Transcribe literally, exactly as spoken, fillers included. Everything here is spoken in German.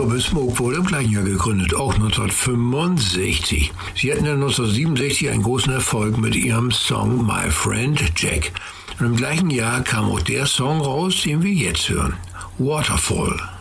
Gruppe Smoke wurde im gleichen Jahr gegründet, auch neunzehnhundertfünfundsechzig. Sie hatten dann neunzehnhundertsiebenundsechzig einen großen Erfolg mit ihrem Song My Friend Jack. Und im gleichen Jahr kam auch der Song raus, den wir jetzt hören, Waterfall.